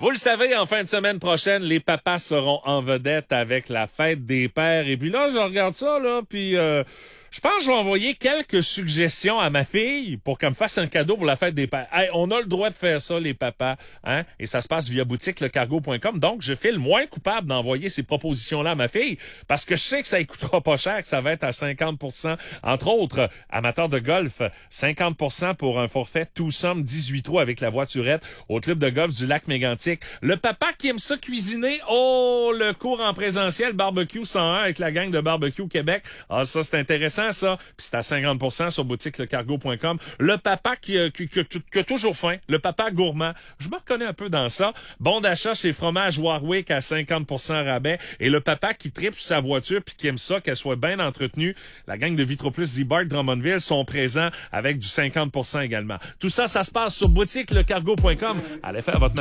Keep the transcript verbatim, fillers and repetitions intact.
Vous le savez, en fin de semaine prochaine, les papas seront en vedette avec la fête des pères. Et puis là, je regarde ça, là, puis euh, je pense que je vais envoyer quelques suggestions à ma fille pour qu'elle me fasse un cadeau pour la fête des pères. Hey, on a le droit de faire ça, les papas, hein? Et ça se passe via boutique le cargo point com. Donc, je fais le moins coupable d'envoyer ces propositions-là à ma fille parce que je sais que ça ne coûtera pas cher, que ça va être à cinquante pour cent. Entre autres, amateurs de golf, cinquante pour cent pour un forfait Tucson dix-huit trous avec la voiturette au club de golf du lac Mégantic. Le papa qui aime ça cuisiner, oh, le cours en présentiel barbecue cent un avec la gang de Barbecue Québec. Ah, ça, c'est intéressant, ça. Puis c'est à cinquante pour cent sur boutique le cargo point com. Le papa qui, qui, qui, qui, qui a toujours faim, le papa gourmand. Je me reconnais un peu dans ça. Bon d'achat chez Fromage Warwick à cinquante pour cent rabais. Et le papa qui tripe sur sa voiture puis qui aime ça, qu'elle soit bien entretenue. La gang de Vitroplus Z-Bart Drummondville sont présents avec du cinquante pour cent également. Tout ça, ça se passe sur boutique le cargo point com. Allez faire votre